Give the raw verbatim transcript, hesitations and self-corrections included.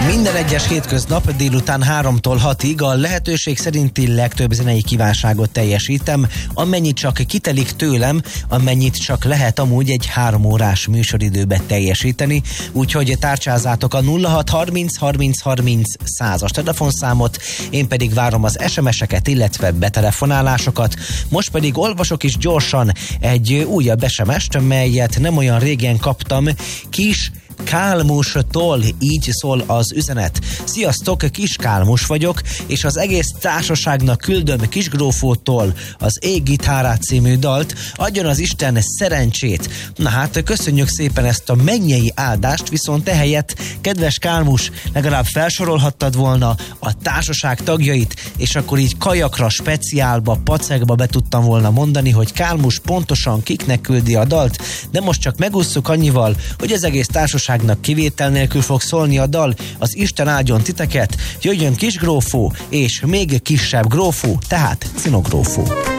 Minden egyes hétköznap délután háromtól hatig a lehetőség szerinti legtöbb zenei kívánságot teljesítem, amennyit csak kitelik tőlem, amennyit csak lehet amúgy egy három órás műsoridőbe teljesíteni, úgyhogy tárcsázátok a nulla hat harminc harminc harminc százas telefonszámot, én pedig várom az es em es-eket, illetve betelefonálásokat. Most pedig olvasok is gyorsan egy újabb es em est, melyet nem olyan régen kaptam, Kis Kálmustól, így szól az üzenet. Sziasztok, Kis Kálmus vagyok, és az egész társaságnak küldöm Kisgrófótól az Ég gitárát című dalt, adjon az Isten szerencsét. Na hát, köszönjük szépen ezt a mennyei áldást, viszont ehelyett, kedves Kálmus, legalább felsorolhattad volna a társaság tagjait, és akkor így kajakra, speciálba, pacekba be tudtam volna mondani, hogy Kálmus pontosan kiknek küldi a dalt, de most csak megússzuk annyival, hogy az egész társaság kivétel nélkül fog szólni a dal, az Isten áldjon titeket, jöjjön Kisgrófó, és még kisebb grófó, tehát Cinogrófó.